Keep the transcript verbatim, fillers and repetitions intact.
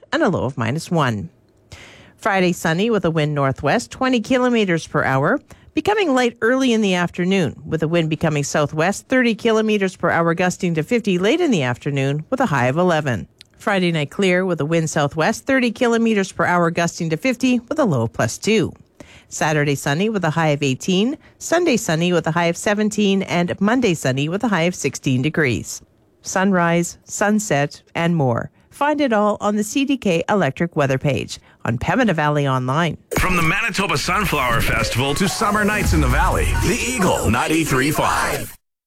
and a low of minus one. Friday, sunny with a wind northwest, twenty kilometers per hour, becoming light early in the afternoon, with the wind becoming southwest, thirty kilometers per hour, gusting to fifty late in the afternoon, with a high of eleven. Friday night clear with a wind southwest, thirty kilometers per hour, gusting to fifty, with a low of plus two. Saturday sunny with a high of eighteen, Sunday sunny with a high of seventeen, and Monday sunny with a high of sixteen degrees. Sunrise, sunset, and more. Find it all on the C D K Electric weather page on Pembina Valley Online. From the Manitoba Sunflower Festival to summer nights in the valley, the Eagle ninety-three point five.